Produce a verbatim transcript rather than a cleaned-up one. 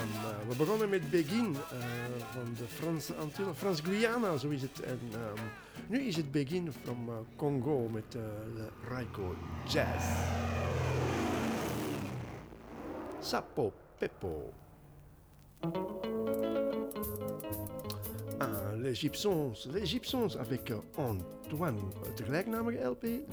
Suriname. Uh, we begonnen met Begin uh, van de Franse Antillen, Frans-Guyana, zo is het. En um, nu is het Begin van uh, Congo met uh, de Raiko Jazz. Sapo Pepo. Ah, les Gibsons, les Gibsons avec Antoine, de gelijknamige L P,